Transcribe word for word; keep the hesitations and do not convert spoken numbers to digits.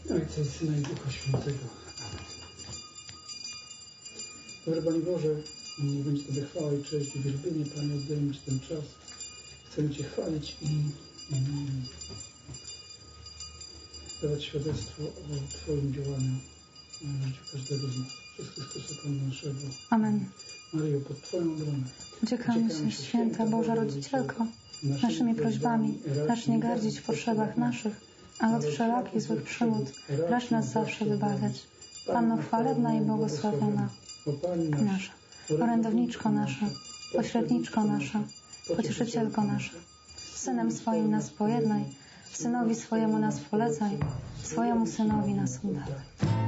Ojca i Syna i Ducha Świętego. Amen. Dobry Panie Boże, niech będzie Tobie chwała i cześć i wielbienie. Panie, oddajemy Ci ten czas. Chcemy Cię chwalić i um, dawać świadectwo o Twoim działaniu w życiu każdego z nas. Przez Chrystusa Pana naszego. Amen. Maryjo, pod Twoją obronę Uciekamy się, Święta Boża Rodzicielko, naszymi prośbami racz nie gardzić w potrzebach naszych, ale od wszelakich złych przygód racz nas zawsze wybawiać. Panno chwalebna i błogosławiona nasza, orędowniczko nasza, pośredniczko nasza, pocieszycielko nasza, z Synem swoim nas pojednaj, Synowi swojemu nas polecaj, swojemu Synowi nas udaj.